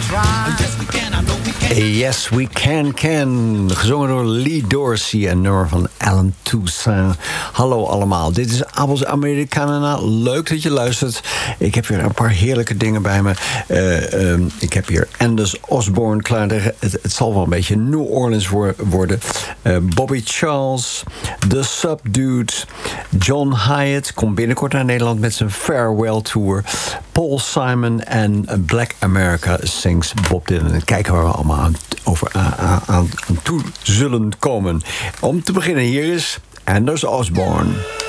Yes, We Can. Gezongen door Lee Dorsey, een nummer van Alan Toussaint. Hallo allemaal, dit is Abels Americana. Leuk dat je luistert. Ik heb weer een paar heerlijke dingen bij me. Ik heb hier Anders Osborne klaar. Het zal wel een beetje New Orleans worden. Bobby Charles, The Subdued, John Hyatt komt binnenkort naar Nederland met zijn Farewell Tour. Paul Simon en Black America Sings Bob Dylan. Kijken waar we allemaal aan toe zullen komen. Om te beginnen, hier is Anders Osborne.